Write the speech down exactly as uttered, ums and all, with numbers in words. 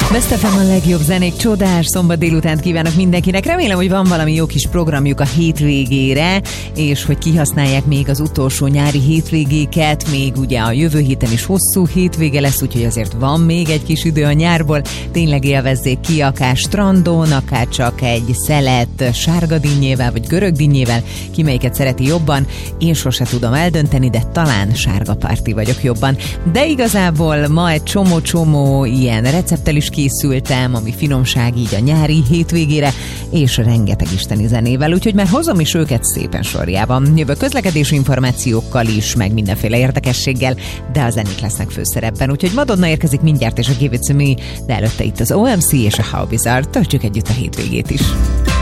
Best ef em a legjobb zenék, csodás szombat délutánt kívánok mindenkinek. Remélem, hogy van valami jó kis programjuk a hétvégére, és hogy kihasználják még az utolsó nyári hétvégéket, még ugye a jövő héten is hosszú hétvége lesz, úgyhogy azért van még egy kis idő a nyárból. Tényleg élvezzék ki, akár strandon, akár csak egy szelet sárga dinnyével, vagy görög dinnyével, ki melyiket szereti jobban. Én sose tudom eldönteni, de talán sárga parti vagyok jobban. De igazából ma egy csomó-csomó ilyen recepttel is készültem, ami finomság így a nyári hétvégére, és rengeteg isteni zenével, úgyhogy már hozom is őket szépen sorjában. Jövök közlekedési információkkal is, meg mindenféle érdekességgel, de a zenék lesznek főszerepben, úgyhogy Madonna érkezik mindjárt, és a Give It To Me, de előtte itt az o em cé és a How Bizarre. Töltsük együtt a hétvégét is.